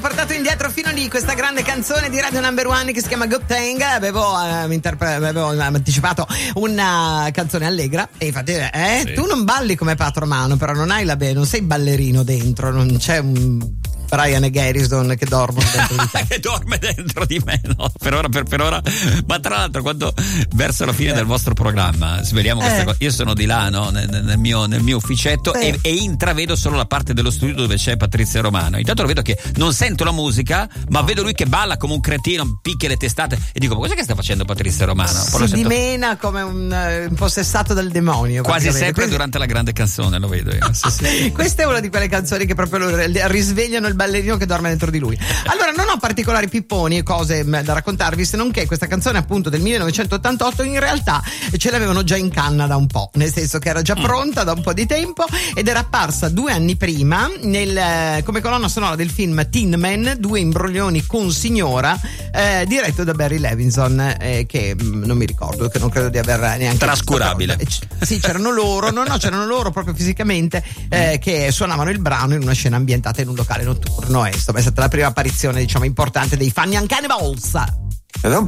portato indietro fino lì questa grande canzone di Radio Number One che si chiama Good Thing. Avevo anticipato una canzone allegra e infatti sì. Tu non balli come Pat Romano, però non sei ballerino dentro, non c'è un Brian e Garrison che dormono dentro di te. Che dorme dentro di me, no? Per ora. Ma tra l'altro, quando verso la fine del vostro programma sveliamo questa cosa, io sono di là, no? nel mio ufficetto e intravedo solo la parte dello studio dove c'è Patrizia Romano. Intanto lo vedo che non sento la musica, ma vedo lui che balla come un cretino, picchia le testate e dico: ma cos'è che sta facendo Patrizia Romano? Si dimena come un impossessato dal demonio. Quasi sempre durante la grande canzone lo vedo io. Sì. Questa è una di quelle canzoni che proprio risvegliano il ballerino che dorme dentro di lui. Allora, non ho particolari pipponi e cose da raccontarvi, se non che questa canzone appunto del 1988 in realtà ce l'avevano già in canna da un po', nel senso che era già pronta da un po' di tempo ed era apparsa 2 anni prima come colonna sonora del film Tin Man, 2 imbroglioni con signora, diretto da Barry Levinson, che non mi ricordo, che non credo di aver neanche trascurabile. Sì, c'erano loro proprio fisicamente, che suonavano il brano in una scena ambientata in un locale notturno. Insomma, è stata la prima apparizione, diciamo, importante dei Funny and Cannibals. Ed è un